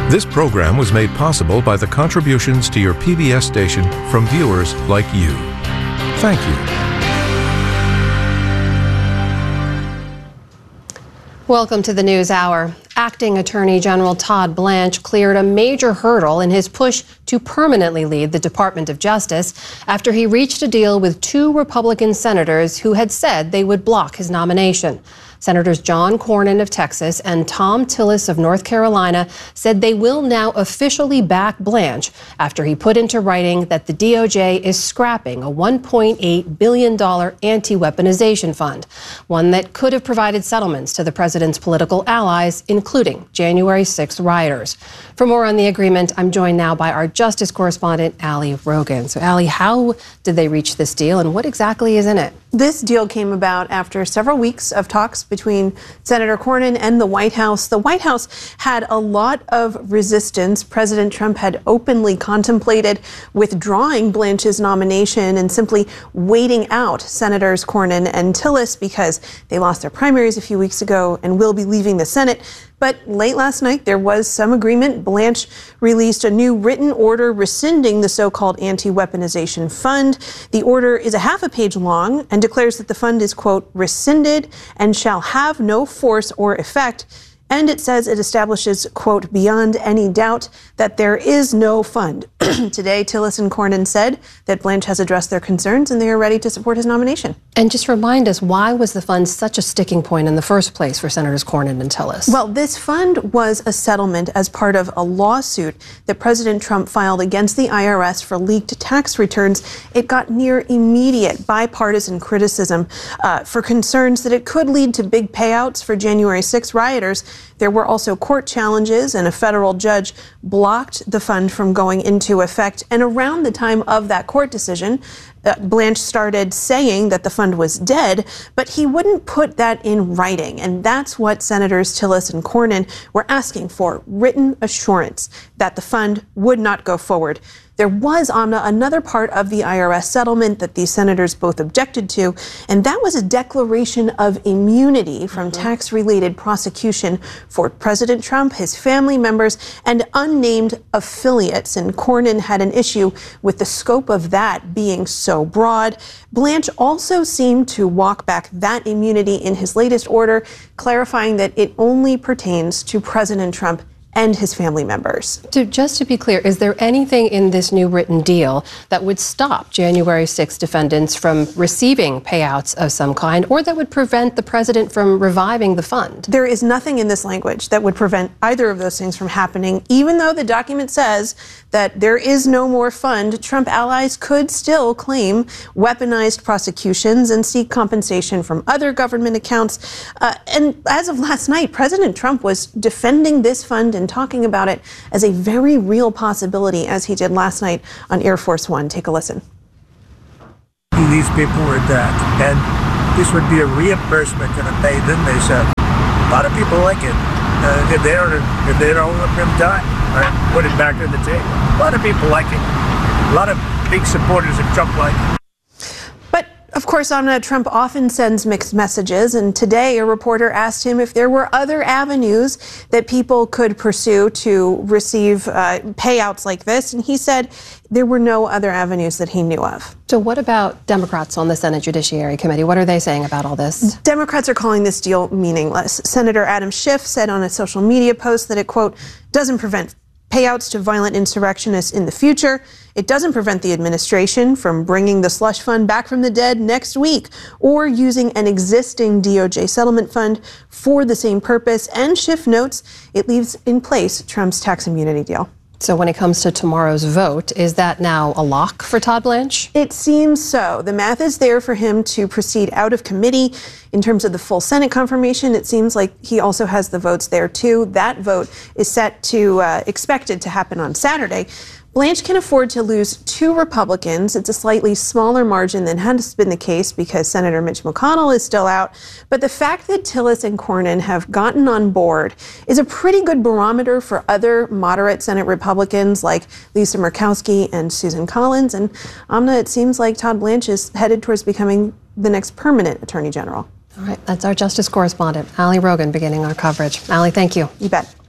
This program was made possible by the contributions to your PBS station from viewers like you. Thank you. Welcome to the News Hour. Acting Attorney General Todd Blanche cleared a major hurdle in his push to permanently lead the Department of Justice after he reached a deal with two Republican senators who had said they would block his nomination. Senators John Cornyn of Texas and Thom Tillis of North Carolina said they will now officially back Blanche after he put into writing that the DOJ is scrapping a $1.8 billion anti-weaponization fund, one that could have provided settlements to the president's political allies, including January 6th rioters. For more on the agreement, I'm joined now by our justice correspondent, Ali Rogan. So, Ali, how did they reach this deal, and what exactly is in it? This deal came about after several weeks of talks between Senator Cornyn and the White House. The White House had a lot of resistance. President Trump had openly contemplated withdrawing Blanche's nomination and simply waiting out Senators Cornyn and Tillis because they lost their primaries a few weeks ago and will be leaving the Senate. But late last night, there was some agreement. Blanche released a new written order rescinding the so-called anti-weaponization fund. The order is a half a page long and declares that the fund is, quote, rescinded and shall have no force or effect. And it says it establishes, quote, beyond any doubt that there is no fund. Today, Tillis and Cornyn said that Blanche has addressed their concerns and they are ready to support his nomination. And just remind us, why was the fund such a sticking point in the first place for Senators Cornyn and Tillis? Well, this fund was a settlement as part of a lawsuit that President Trump filed against the IRS for leaked tax returns. It got near immediate bipartisan criticism for concerns that it could lead to big payouts for January 6 rioters. There were also court challenges, and a federal judge blocked the fund from going into effect. And around the time of that court decision, Blanche started saying that the fund was dead, but he wouldn't put that in writing. And that's what Senators Tillis and Cornyn were asking for, written assurance that the fund would not go forward. There was, Amna, another part of the IRS settlement that these senators both objected to, and that was a declaration of immunity from tax-related prosecution for President Trump, his family members, and unnamed affiliates. And Cornyn had an issue with the scope of that being so broad. Blanche also seemed to walk back that immunity in his latest order, clarifying that it only pertains to President Trump and his family members. So just to be clear, is there anything in this new written deal that would stop January 6 defendants from receiving payouts of some kind, or that would prevent the president from reviving the fund? There is nothing in this language that would prevent either of those things from happening. Even though the document says that there is no more fund, Trump allies could still claim weaponized prosecutions and seek compensation from other government accounts. And as of last night, President Trump was defending this fund and talking about it as a very real possibility, as he did last night on Air Force One. Take a listen. These people were dead, and this would be a reimbursement going to pay them. They said a lot of people like it. If they don't let them die, right, put it back on the table. A lot of people like it. A lot of big supporters of Trump like it. Of course, Trump often sends mixed messages, and today a reporter asked him if there were other avenues that people could pursue to receive payouts like this, and he said there were no other avenues that he knew of. So what about Democrats on the Senate Judiciary Committee? What are they saying about all this? Democrats are calling this deal meaningless. Senator Adam Schiff said on a social media post that it, quote, doesn't prevent payouts to violent insurrectionists in the future. It doesn't prevent the administration from bringing the slush fund back from the dead next week or using an existing DOJ settlement fund for the same purpose. And Schiff notes it leaves in place Trump's tax immunity deal. So when it comes to tomorrow's vote, is that now a lock for Todd Blanche? It seems so. The math is there for him to proceed out of committee. In terms of the full Senate confirmation, it seems like he also has the votes there, too. That vote is expected to happen on Saturday. Blanche can afford to lose 2 Republicans. It's a slightly smaller margin than has been the case because Senator Mitch McConnell is still out. But the fact that Tillis and Cornyn have gotten on board is a pretty good barometer for other moderate Senate Republicans like Lisa Murkowski and Susan Collins. And Amna, it seems like Todd Blanche is headed towards becoming the next permanent Attorney General. All right, that's our justice correspondent, Ali Rogan, beginning our coverage. Ali, thank you. You bet.